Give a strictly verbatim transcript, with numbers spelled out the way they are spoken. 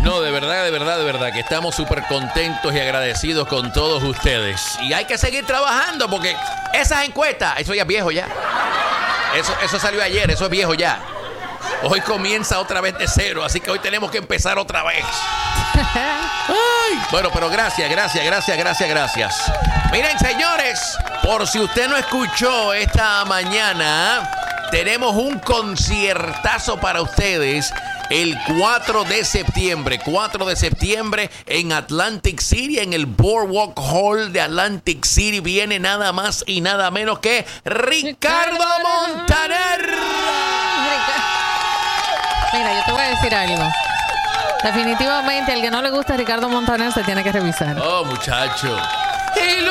No, de verdad, de verdad, de verdad, que estamos súper contentos y agradecidos con todos ustedes. Y hay que seguir trabajando porque esas encuestas, eso ya es viejo ya. Eso, eso salió ayer, eso es viejo ya. Hoy comienza otra vez de cero, así que hoy tenemos que empezar otra vez. Ay, bueno, pero gracias, gracias, gracias, gracias, gracias. Miren, señores, por si usted no escuchó esta mañana, tenemos un conciertazo para ustedes el cuatro de septiembre. cuatro de septiembre en Atlantic City, en el Boardwalk Hall de Atlantic City. Viene nada más y nada menos que Ricardo Montaner. Mira, yo te voy a decir algo. Definitivamente, al que no le gusta Ricardo Montaner se tiene que revisar. Oh, muchacho.